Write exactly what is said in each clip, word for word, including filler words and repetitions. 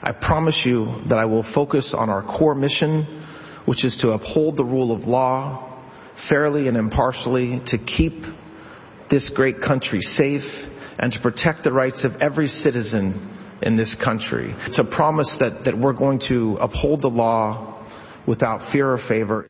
I promise you that I will focus on our core mission, which is to uphold the rule of law fairly and impartially, to keep this great country safe, and to protect the rights of every citizen in this country. It's a promise that, that we're going to uphold the law without fear or favor.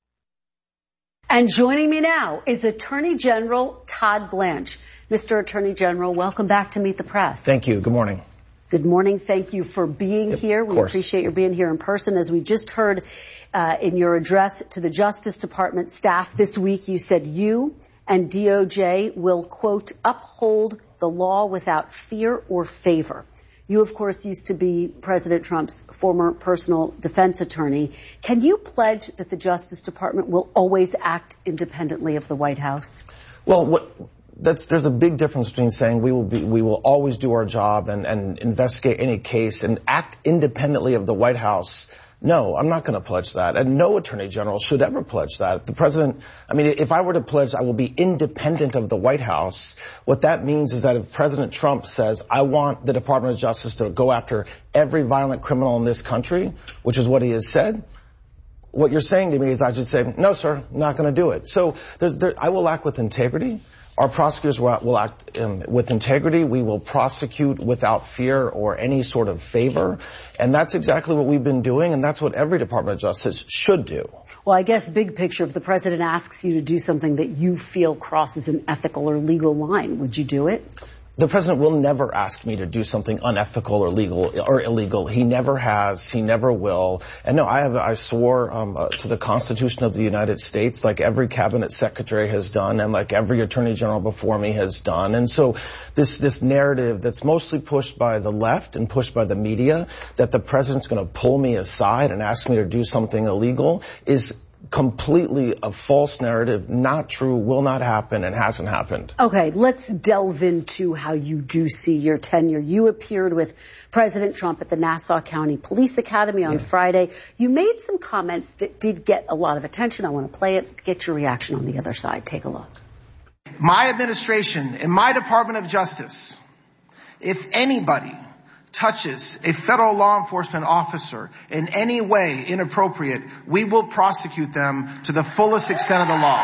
And joining me now is Attorney General Todd Blanche. Mister Attorney General, welcome back to Meet the Press. Thank you. Good morning. Good morning. Thank you for being here. We appreciate your being here in person. As we just heard uh, in your address to the Justice Department staff this week, you said you and D O J will, quote, uphold the law without fear or favor. You, of course, used to be President Trump's former personal defense attorney. Can you pledge that the Justice Department will always act independently of the White House? Well, what, that's, there's a big difference between saying we will be, we will always do our job and, and investigate any case and act independently of the White House. No, I'm not going to pledge that. And no attorney general should ever pledge that. The president, I mean, if I were to pledge I will be independent of the White House, what that means is that if President Trump says, I want the Department of Justice to go after every violent criminal in this country, which is what he has said, what you're saying to me is I should say, no, sir, I'm not going to do it. So there's, there, I will act with integrity. Our prosecutors will, will act um, with integrity. We will prosecute without fear or any sort of favor. And that's exactly what we've been doing, and that's what every Department of Justice should do. Well, I guess big picture, if the president asks you to do something that you feel crosses an ethical or legal line, would you do it? The president will never ask me to do something unethical or legal or illegal. He never has. He never will. And no, I have. I swore um, uh, to the Constitution of the United States, like every cabinet secretary has done, and like every attorney general before me has done. And so, this this narrative that's mostly pushed by the left and pushed by the media, that the president's going to pull me aside and ask me to do something illegal, is completely a false narrative, not true, will not happen, and hasn't happened. Okay, let's delve into how you do see your tenure. You appeared with President Trump at the Nassau County Police Academy on yeah. Friday. You made some comments that did get a lot of attention. I want to play it, get your reaction on the other side. Take a look. My administration and my Department of Justice, if anybody touches a federal law enforcement officer in any way inappropriate, we will prosecute them to the fullest extent of the law.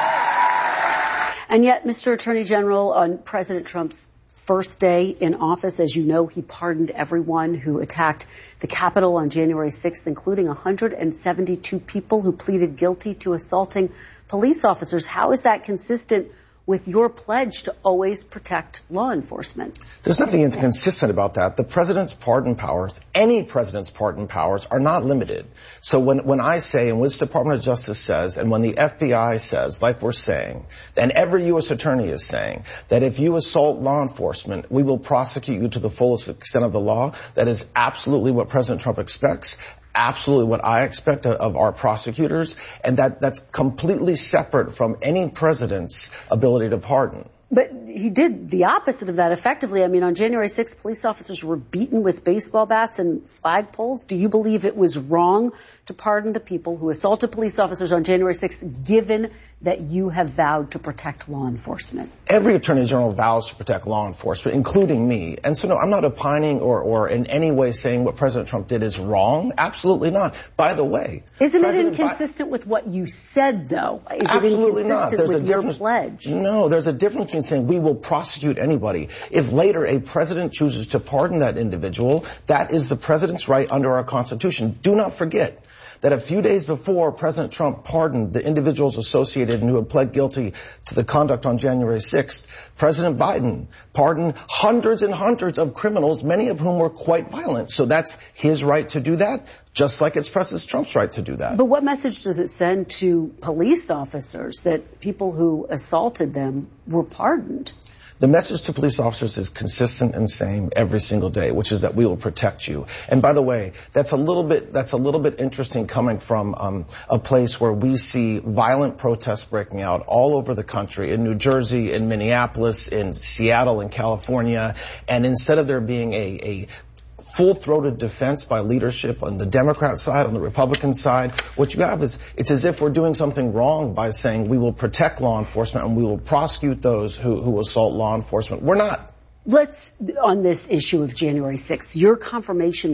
And yet, Mister Attorney General, on President Trump's first day in office, as you know, he pardoned everyone who attacked the Capitol on January sixth, including one hundred seventy-two people who pleaded guilty to assaulting police officers. How is that consistent with your pledge to always protect law enforcement? There's nothing inconsistent about that. The president's pardon powers, any president's pardon powers, are not limited. So when, when I say, and when the Department of Justice says, and when the F B I says, like we're saying, and every U S attorney is saying, that if you assault law enforcement, we will prosecute you to the fullest extent of the law, that is absolutely what President Trump expects. Absolutely what I expect of our prosecutors, and that that's completely separate from any president's ability to pardon. But he did the opposite of that effectively. I mean, on January sixth, police officers were beaten with baseball bats and flagpoles. Do you believe it was wrong to pardon the people who assaulted police officers on January sixth, given that you have vowed to protect law enforcement? Every attorney general vows to protect law enforcement, including me. And so, no, I'm not opining or, or in any way saying what President Trump did is wrong. Absolutely not. By the way, isn't President it inconsistent Bi- with what you said, though? Is absolutely it inconsistent not. There's with a your difference. Pledge? No, there's a difference between saying we will prosecute anybody. If later a president chooses to pardon that individual, that is the president's right under our Constitution. Do not forget that a few days before President Trump pardoned the individuals associated and who had pled guilty to the conduct on January sixth, President Biden pardoned hundreds and hundreds of criminals, many of whom were quite violent. So that's his right to do that, just like it's President Trump's right to do that. But what message does it send to police officers that people who assaulted them were pardoned? The message to police officers is consistent and same every single day, which is that we will protect you. And by the way, that's a little bit that's a little bit interesting coming from um, a place where we see violent protests breaking out all over the country, in New Jersey, in Minneapolis, in Seattle, in California, and instead of there being a, a full-throated defense by leadership on the Democrat side, on the Republican side, what you have is it's as if we're doing something wrong by saying we will protect law enforcement and we will prosecute those who, who assault law enforcement. We're not. Let's, on this issue of January sixth, your confirmation